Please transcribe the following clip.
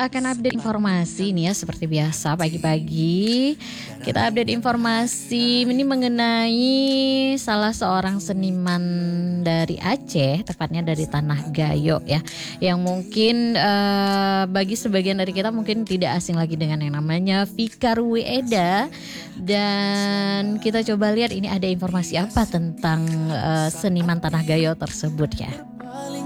kita akan update informasi nih ya seperti biasa pagi-pagi. Kita update informasi ini mengenai salah seorang seniman dari Aceh, tepatnya dari Tanah Gayo ya. Yang mungkin bagi sebagian dari kita mungkin tidak asing lagi dengan yang namanya Fikar Wieda. Dan kita coba lihat ini ada informasi apa tentang seniman Tanah Gayo tersebut ya.